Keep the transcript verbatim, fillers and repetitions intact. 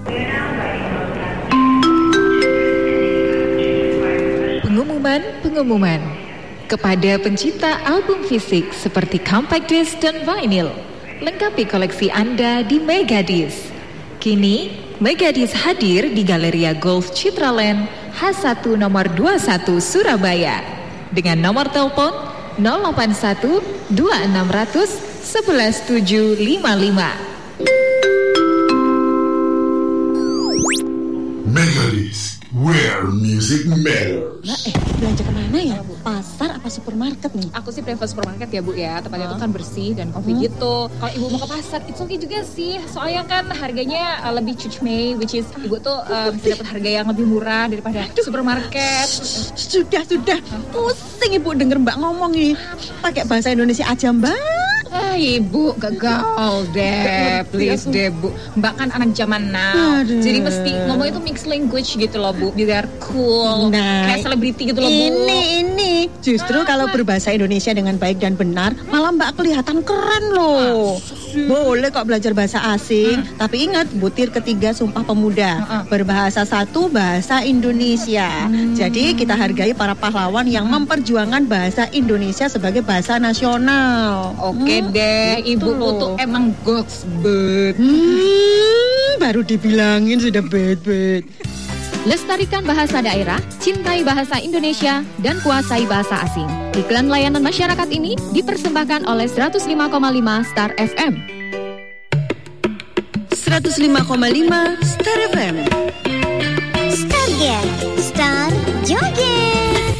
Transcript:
Pengumuman-pengumuman kepada pencinta album fisik seperti compact disc dan vinyl, lengkapi koleksi Anda di Megadisc. Kini Megadisc hadir di Galeria Golf Citraland H satu nomor dua puluh satu Surabaya dengan nomor telepon nol delapan satu dua enam nol nol satu satu tujuh lima lima. Megadisc, where music matters. Nah, eh, belanja kemana ya? Pasar apa supermarket nih? Aku sih prefer supermarket ya Bu ya, tempatnya itu kan bersih dan coffee hmm. gitu. Kalau Ibu mau ke pasar, it's okay juga sih. Soalnya kan harganya uh, lebih cucmay, which is Ibu tuh uh, bisa dapat harga yang lebih murah daripada supermarket. Sudah, sudah. Pusing Ibu denger Mbak ngomong nih. Pakai bahasa Indonesia aja Mbak. Ah, Ibu gak gaul deh, please deh Bu. Mbak kan anak zaman now, Aduh. jadi mesti ngomong itu mixed language gitu loh Bu, biar cool, nah, kayak selebriti gitu loh Bu. Ini, ini, justru ah, kalau berbahasa Indonesia dengan baik dan benar, malah Mbak kelihatan keren loh. Boleh kok belajar bahasa asing, hmm. tapi ingat butir ketiga Sumpah Pemuda, hmm. berbahasa satu bahasa Indonesia. Hmm. Jadi kita hargai para pahlawan yang memperjuangkan bahasa Indonesia sebagai bahasa nasional. Oke hmm. deh, Ibu tuh emang goks bet. Hmm, baru dibilangin sudah bet-bet. Lestarikan bahasa daerah, cintai bahasa Indonesia, dan kuasai bahasa asing. Iklan layanan masyarakat ini dipersembahkan oleh seratus lima koma lima Star F M. seratus lima koma lima Star F M. Stargate, Star